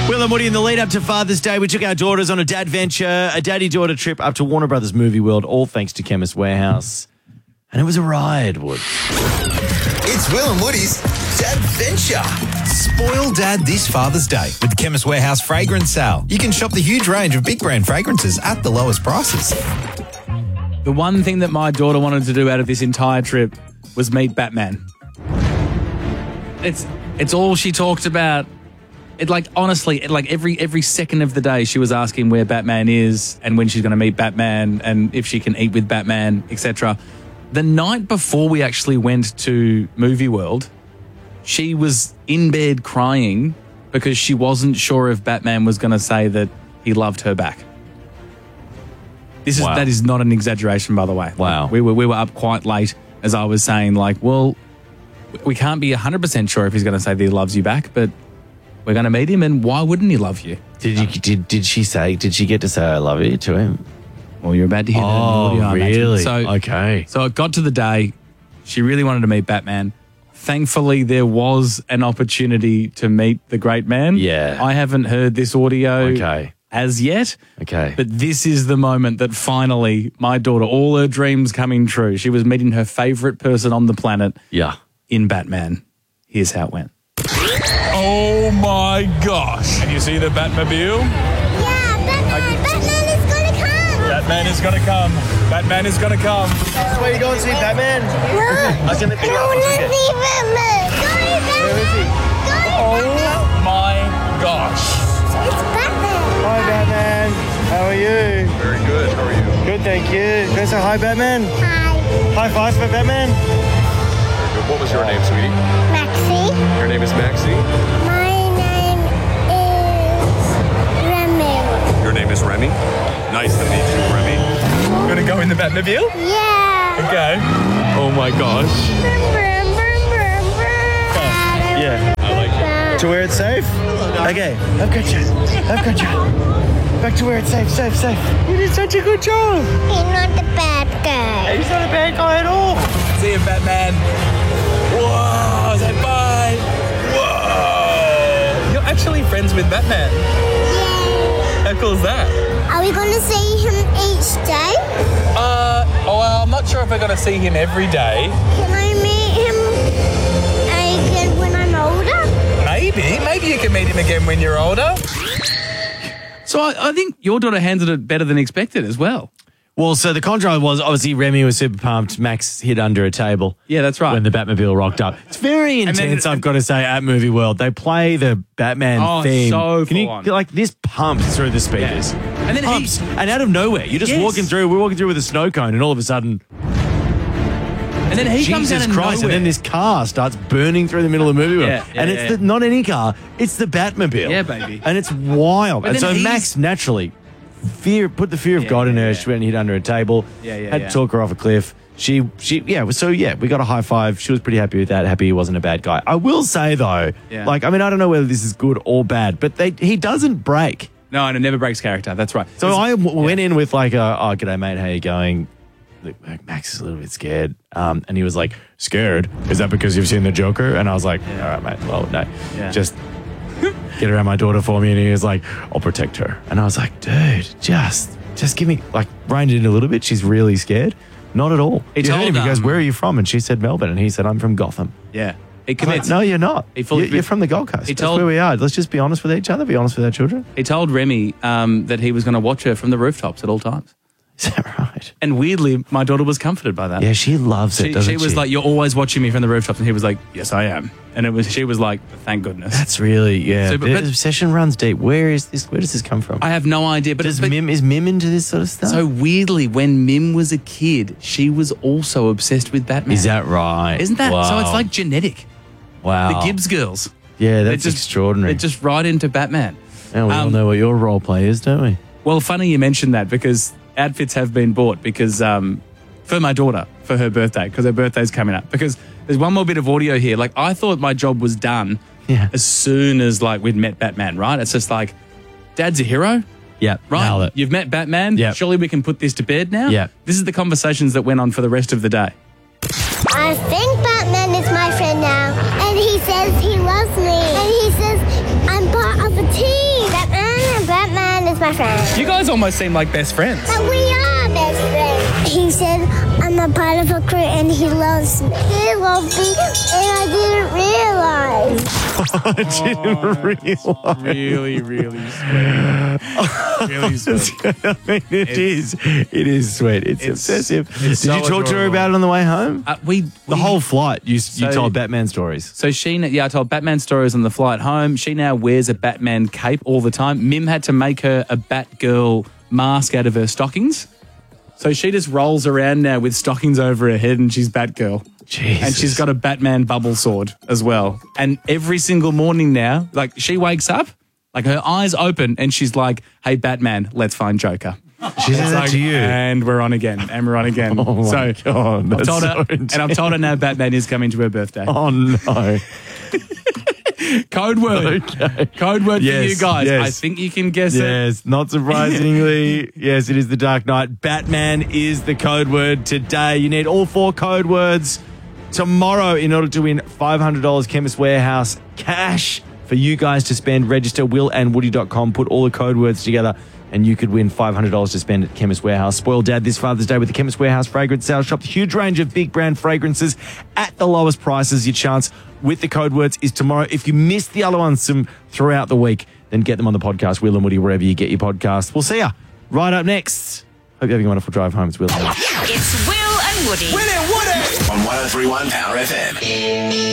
Will and Woody, in the lead up to Father's Day, we took our daughters on a daddy-daughter trip up to Warner Brothers Movie World, all thanks to Chemist Warehouse. And it was a ride, Wood. It's Will and Woody's Dadventure. Spoil Dad this Father's Day with the Chemist Warehouse Fragrance Sale. You can shop the huge range of big brand fragrances at the lowest prices. The one thing that my daughter wanted to do out of this entire trip was meet Batman. It's all she talked about. Honestly, every second of the day she was asking where Batman is and when she's going to meet Batman and if she can eat with Batman, etc. The night before we actually went to Movie World, she was in bed crying because she wasn't sure if Batman was going to say that he loved her back. That is not an exaggeration, by the way. Wow. We were up quite late, as I was saying, we can't be 100% sure if he's going to say that he loves you back, but we're going to meet him, and why wouldn't he love you? Did she get to say I love you to him? Well, you're about to hear that in the audio, I imagine. Really? Okay. So it got to the day. She really wanted to meet Batman. Thankfully, there was an opportunity to meet the great man. Yeah. I haven't heard this audio as yet. Okay. But this is the moment that finally my daughter, all her dreams coming true. She was meeting her favorite person on the planet in Batman. Here's how it went. Oh, my gosh. Can you see the Batmobile? Yeah, Batman is going to come. Batman is going to come. Batman is going to come. Where you going to see Batman? No, I was going to pick you up. I want to see Batman. Where is he? Oh, my gosh. It's Batman. Hi, Batman. How are you? Very good. How are you? Good, thank you. Can I say hi, Batman? Hi, High five for Batman. Very good. What was your name, sweetie? Maxie. Your name is Maxie. My name is Remy. Your name is Remy. Nice to meet you, Remy. You going to go in the Batmobile? Yeah. Okay. Oh, my gosh. Yeah. I like it. To where it's safe? Okay. I've got you. Back to where it's safe. You did such a good job. He's not the bad guy. He's not a bad guy at all. See you, Batman. Whoa, say bye. Whoa. You're actually friends with Batman. Yeah. How cool is that? Are we going to see him each day? Well, I'm not sure if we're going to see him every day. Can I meet him again when I'm older? Maybe you can meet him again when you're older. So I think your daughter handled it better than expected as well. Well, so the contra was obviously Remy was super pumped. Max hid under a table. Yeah, that's right. When the Batmobile rocked up. It's very intense, I've got to say, at Movie World. They play the Batman theme. So Can you, on. like, this pumps through the speakers. Yeah. And then pumps. And out of nowhere, you're just Yes. walking through. We're walking through with a snow cone, and all of a sudden, And then he comes out Jesus of Christ! nowhere. And then this car starts burning through the middle of the movie world, and it's not any car; it's the Batmobile. Yeah, baby. And it's wild. But And then so Max naturally put the fear of God in her. She went and hid under a table. Had to talk her off a cliff. We got a high five. She was pretty happy with that. Happy he wasn't a bad guy. I will say though, I don't know whether this is good or bad, but he doesn't break. No, and it never breaks character. That's right. So I went in with like g'day mate, how you going? Max is a little bit scared. And he was like, scared? Is that because you've seen the Joker? And I was like, all right, mate. Well, no. Yeah. Just get around my daughter for me. And he was like, I'll protect her. And I was like, dude, just give me, like, rein it in a little bit. She's really scared. Not at all. He goes, where are you from? And she said, Melbourne. And he said, I'm from Gotham. Yeah. He Like, commits. no, you're not. fully You're from the Gold Coast. That's told- where we are. Let's just be honest with each other. Be honest with our children. He told Remy that he was going to watch her from the rooftops at all times. Is that right? And weirdly, my daughter was comfted by that. Yeah, she loves it, doesn't she? She was like, you're always watching me from the rooftops. And he was like, yes, I am. And she was like, thank goodness. That's really, So, the obsession runs deep. Where does this come from? I have no idea. But is Mim into this sort of stuff? So weirdly, when Mim was a kid, she was also obsessed with Batman. Is that right? Isn't that? Wow. So it's like genetic. Wow. The Gibbs girls. Yeah, that's They're just extraordinary. They're just right into Batman. And we all know what your role play is, don't we? Well, funny you mentioned that because outfits have been bought because for my daughter, for her birthday, because her birthday's coming up. Because there's one more bit of audio here. Like, I thought my job was done as soon as, like, we'd met Batman, right? It's just like, Dad's a hero? Yeah, Right? nailed it. You've met Batman? Yeah. Surely we can put this to bed now? Yeah. This is the conversations that went on for the rest of the day. I think Batman is my friend now. And he says he loves me. And he says I'm part of a team. my friend. You guys almost seem like best friends. But we are best friends. He said I'm a part of a crew and he loves me. He loves me and I didn't realize. I didn't realize. Really, really sweet. Really sweet. I mean, it is sweet. It's obsessive. Did so you talk to her adorable. about it on the way home? The whole flight, you told Batman stories. So I told Batman stories on the flight home. She now wears a Batman cape all the time. Mim had to make her a Batgirl mask out of her stockings. So she just rolls around now with stockings over her head and she's Batgirl. Jesus. And she's got a Batman bubble sword as well. And every single morning now, like she wakes up, like her eyes open and she's like, hey, Batman, let's find Joker. She said that to you. And we're on again. And we're on again. Oh, my God. I've That's told her, so and I've told her now Batman is coming to her birthday. Oh, no. Code word. Okay. Code word for Yes, you guys. yes. I think you can guess it. Yes, not surprisingly. Yes, it is the Dark Knight. Batman is the code word today. You need all 4 code words tomorrow in order to win $500 Chemist Warehouse cash for you guys to spend. Register willandwoody.com. Put all the code words together and you could win $500 to spend at Chemist Warehouse. Spoil Dad this Father's Day with the Chemist Warehouse fragrance sale. Shop the huge range of big brand fragrances at the lowest prices. Your chance with the code words is tomorrow. If you missed the other ones throughout the week, then get them on the podcast, Will and Woody, wherever you get your podcast. We'll see ya right up next. Hope you're having a wonderful drive home. It's Will and Woody. It's Will and Woody. Will and Woody on 103.1 Power FM.